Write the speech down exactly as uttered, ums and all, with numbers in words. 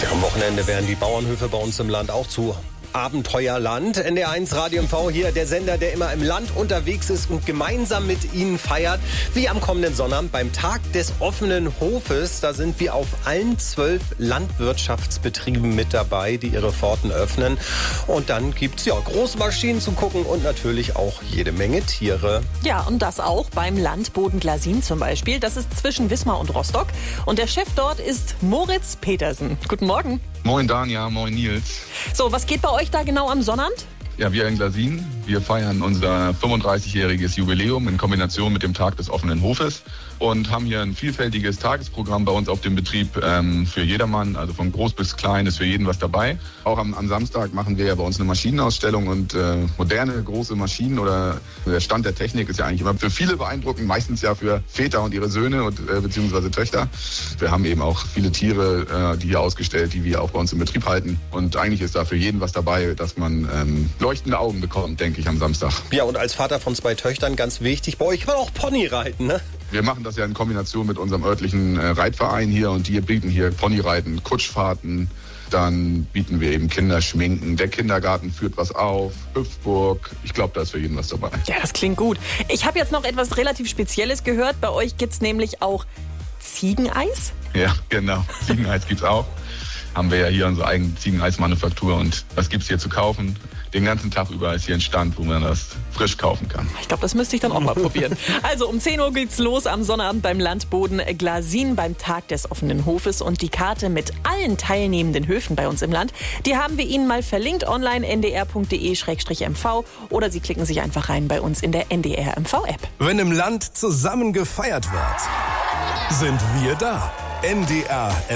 Ja, am Wochenende werden die Bauernhöfe bei uns im Land auch zu Abenteuerland. N D R eins Radio M V hier, der Sender, der immer im Land unterwegs ist und gemeinsam mit Ihnen feiert. Wie am kommenden Sonnabend beim Tag des offenen Hofes. Da sind wir auf allen zwölf Landwirtschaftsbetrieben mit dabei, die ihre Pforten öffnen. Und dann gibt's ja große Maschinen zu gucken und natürlich auch jede Menge Tiere. Ja, und das auch beim Landboden Glasin zum Beispiel. Das ist zwischen Wismar und Rostock. Und der Chef dort ist Moritz Petersen. Guten Morgen. Moin Danja, moin Nils. So, was geht bei euch da genau am Sonnabend? Ja, wir in Glasin, wir feiern unser fünfunddreißigjähriges Jubiläum in Kombination mit dem Tag des offenen Hofes und haben hier ein vielfältiges Tagesprogramm bei uns auf dem Betrieb ähm, für jedermann, also von groß bis klein ist für jeden was dabei. Auch am, am Samstag machen wir ja bei uns eine Maschinenausstellung und äh, moderne, große Maschinen oder der Stand der Technik ist ja eigentlich immer für viele beeindruckend, meistens ja für Väter und ihre Söhne und äh, beziehungsweise Töchter. Wir haben eben auch viele Tiere, äh, die hier ausgestellt, die wir auch bei uns im Betrieb halten und eigentlich ist da für jeden was dabei, dass man ähm, leuchtende Augen bekommt, denke ich, am Samstag. Ja, und als Vater von zwei Töchtern ganz wichtig, bei euch kann man auch Pony reiten, ne? Wir machen das ja in Kombination mit unserem örtlichen äh, Reitverein hier und die bieten hier Ponyreiten, Kutschfahrten, dann bieten wir eben Kinderschminken, der Kindergarten führt was auf, Hüpfburg, ich glaube, da ist für jeden was dabei. Ja, das klingt gut. Ich habe jetzt noch etwas relativ Spezielles gehört, bei euch gibt's nämlich auch Ziegeneis? Ja, genau, Ziegeneis gibt's auch. Haben wir ja hier unsere eigene Ziegeneismanufaktur und was gibt's hier zu kaufen? Den ganzen Tag über ist hier ein Stand, wo man das frisch kaufen kann. Ich glaube, das müsste ich dann auch mal probieren. Also um zehn Uhr geht's los am Sonnabend beim Landboden Glasin beim Tag des offenen Hofes. Und die Karte mit allen teilnehmenden Höfen bei uns im Land, die haben wir Ihnen mal verlinkt online n d r punkt d e slash m v oder Sie klicken sich einfach rein bei uns in der N D R M V-App. Wenn im Land zusammen gefeiert wird, sind wir da. N D R